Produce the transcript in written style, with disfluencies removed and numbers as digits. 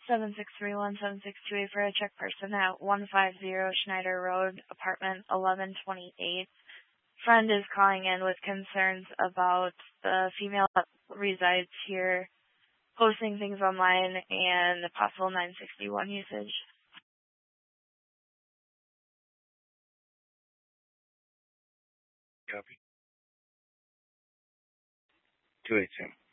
7631762 for a check person at 150 Schneider Road, apartment 1128. Friend is calling in with concerns about the female that resides here posting things online and the possible 961 usage. Copy. 282.